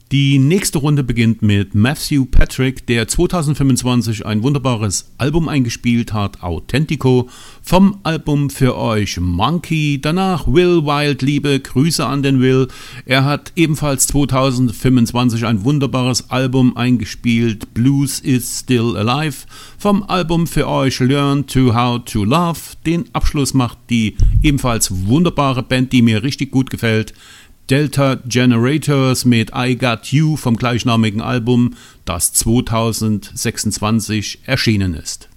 Die nächste Runde beginnt mit Matthew Patrick, der 2025 ein wunderbares Album eingespielt hat, Authentico, vom Album für euch Monkey. Danach Will Wild, liebe Grüße an den Will. Er hat ebenfalls 2025 ein wunderbares Album eingespielt, Blues is Still Alive, vom Album für euch Learn to How to Love. Den Abschluss macht die ebenfalls wunderbare Band, die mir richtig gut gefällt, Delta Generators mit I Got You vom gleichnamigen Album, das 2026 erschienen ist.